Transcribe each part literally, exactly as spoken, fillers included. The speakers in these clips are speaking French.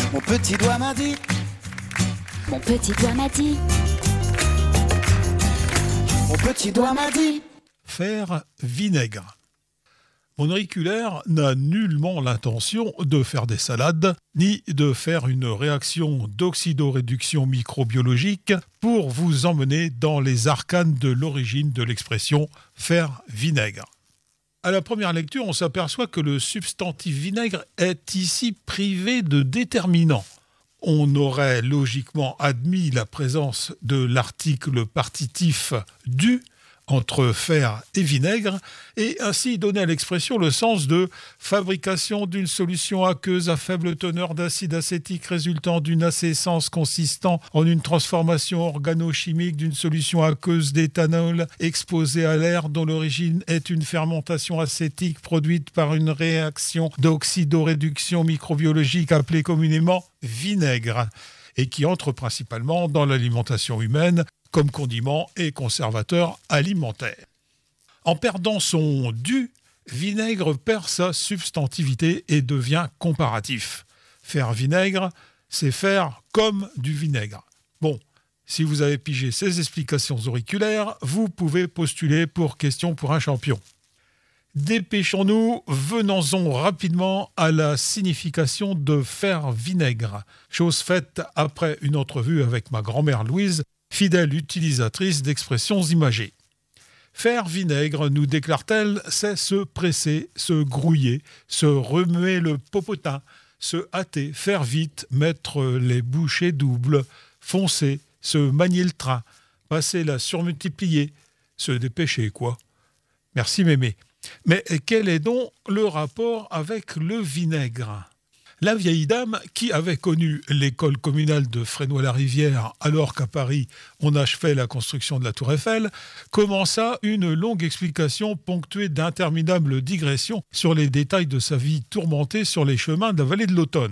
Mon petit doigt m'a dit. Mon petit doigt m'a dit. Mon petit doigt m'a dit. Faire vinaigre. Mon auriculaire n'a nullement l'intention de faire des salades, ni de faire une réaction d'oxydoréduction microbiologique pour vous emmener dans les arcanes de l'origine de l'expression « faire vinaigre ». À la première lecture, on s'aperçoit que le substantif vinaigre est ici privé de déterminant. On aurait logiquement admis la présence de l'article partitif « du » entre fer et vinaigre, et ainsi donner à l'expression le sens de fabrication d'une solution aqueuse à faible teneur d'acide acétique résultant d'une acescence consistant en une transformation organochimique d'une solution aqueuse d'éthanol exposée à l'air dont l'origine est une fermentation acétique produite par une réaction d'oxydoréduction microbiologique appelée communément vinaigre, et qui entre principalement dans l'alimentation humaine comme condiment et conservateur alimentaire. En perdant son du, vinaigre perd sa substantivité et devient comparatif. Faire vinaigre, c'est faire comme du vinaigre. Bon, si vous avez pigé ces explications auriculaires, vous pouvez postuler pour question pour un champion. Dépêchons-nous, venons-en rapidement à la signification de faire vinaigre. Chose faite après une entrevue avec ma grand-mère Louise, fidèle utilisatrice d'expressions imagées. Faire vinaigre, nous déclare-t-elle, c'est se presser, se grouiller, se remuer le popotin, se hâter, faire vite, mettre les bouchées doubles, foncer, se manier le train, passer la surmultiplier, se dépêcher, quoi. Merci mémé. Mais quel est donc le rapport avec le vinaigre ? La vieille dame, qui avait connu l'école communale de Fresnoy-la-Rivière alors qu'à Paris on achevait la construction de la Tour Eiffel, commença une longue explication ponctuée d'interminables digressions sur les détails de sa vie tourmentée sur les chemins de la vallée de l'Automne.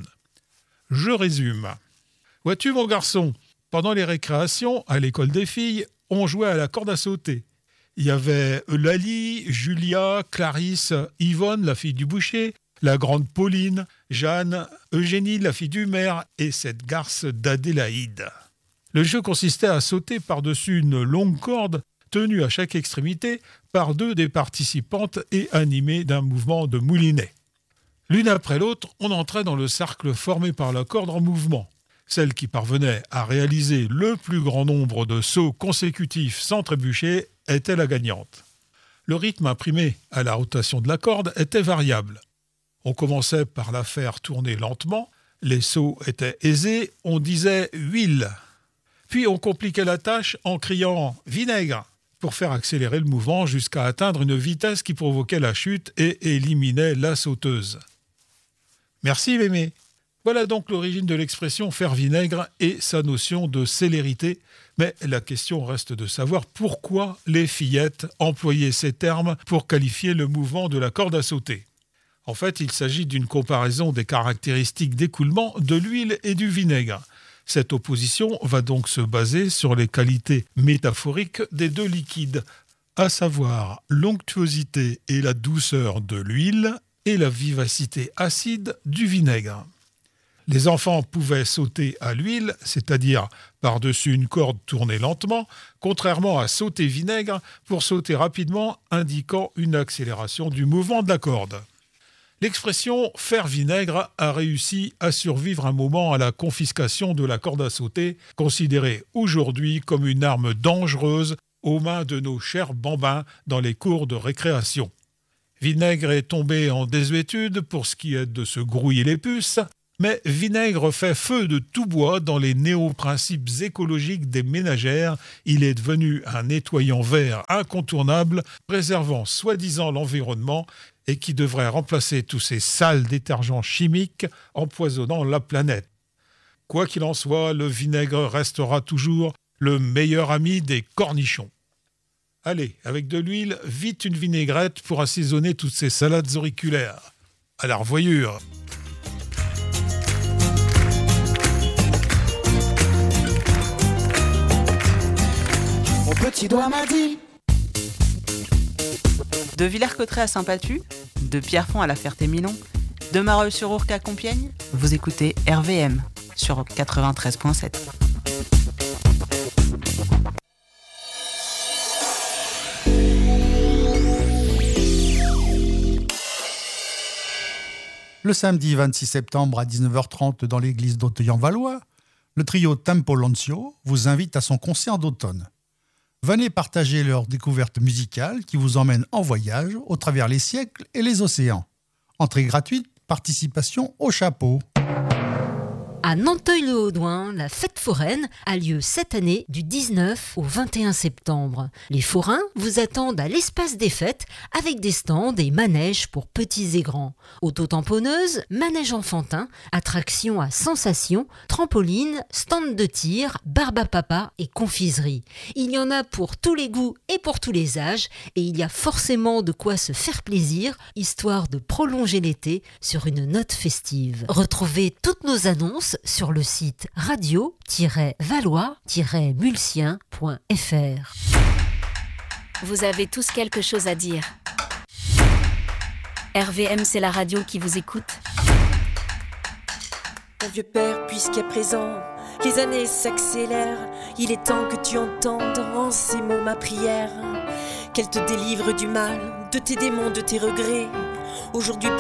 Je résume. Vois-tu mon garçon, pendant les récréations, à l'école des filles, on jouait à la corde à sauter. Il y avait Eulalie, Julia, Clarisse, Yvonne, la fille du boucher, la grande Pauline, Jeanne, Eugénie, la fille du maire, et cette garce d'Adélaïde. Le jeu consistait à sauter par-dessus une longue corde tenue à chaque extrémité par deux des participantes et animée d'un mouvement de moulinet. L'une après l'autre, on entrait dans le cercle formé par la corde en mouvement. Celle qui parvenait à réaliser le plus grand nombre de sauts consécutifs sans trébucher était la gagnante. Le rythme imprimé à la rotation de la corde était variable. On commençait par la faire tourner lentement, les sauts étaient aisés, on disait « huile ». Puis on compliquait la tâche en criant « vinaigre » pour faire accélérer le mouvement jusqu'à atteindre une vitesse qui provoquait la chute et éliminait la sauteuse. Merci mémé. Voilà donc l'origine de l'expression « faire vinaigre » et sa notion de célérité. Mais la question reste de savoir pourquoi les fillettes employaient ces termes pour qualifier le mouvement de la corde à sauter. En fait, il s'agit d'une comparaison des caractéristiques d'écoulement de l'huile et du vinaigre. Cette opposition va donc se baser sur les qualités métaphoriques des deux liquides, à savoir l'onctuosité et la douceur de l'huile et la vivacité acide du vinaigre. Les enfants pouvaient sauter à l'huile, c'est-à-dire par-dessus une corde tournée lentement, contrairement à sauter vinaigre pour sauter rapidement, indiquant une accélération du mouvement de la corde. L'expression « faire vinaigre » a réussi à survivre un moment à la confiscation de la corde à sauter, considérée aujourd'hui comme une arme dangereuse aux mains de nos chers bambins dans les cours de récréation. Vinaigre est tombé en désuétude pour ce qui est de se grouiller les puces, mais vinaigre fait feu de tout bois dans les néo-principes écologiques des ménagères. Il est devenu un nettoyant vert incontournable, préservant soi-disant l'environnement et qui devrait remplacer tous ces sales détergents chimiques empoisonnant la planète. Quoi qu'il en soit, le vinaigre restera toujours le meilleur ami des cornichons. Allez, avec de l'huile, vite une vinaigrette pour assaisonner toutes ces salades auriculaires. À la revoyure. Mon petit doigt m'a dit. De Villers-Cotterêts à Saint-Pathu, de Pierrefonds à la Ferté-Milon, De Marolles-sur-Ourcq à Compiègne, vous écoutez R V M sur quatre-vingt-treize virgule sept. Le samedi vingt-six septembre à dix-neuf heures trente dans l'église d'Auteuil-en-Valois, le trio Tempo Lancio vous invite à son concert d'automne. Venez partager leur découverte musicale qui vous emmène en voyage au travers les siècles et les océans. Entrée gratuite, participation au chapeau. À Nanteuil-le-Haudouin, la fête foraine a lieu cette année du dix-neuf au vingt et un septembre. Les forains vous attendent à l'espace des fêtes avec des stands et manèges pour petits et grands. Auto-tamponneuse, manège enfantin, attractions à sensations, trampoline, stand de tir, barbe à papa et confiserie. Il y en a pour tous les goûts et pour tous les âges et il y a forcément de quoi se faire plaisir, histoire de prolonger l'été sur une note festive. Retrouvez toutes nos annonces sur le site radio tiret valois tiret mulsien point f r. Vous avez tous quelque chose à dire. R V M, c'est la radio qui vous écoute. Mon vieux père, puisqu'à présent les années s'accélèrent, il est temps que tu entendes en ces mots ma prière. Qu'elle te délivre du mal, de tes démons, de tes regrets. Aujourd'hui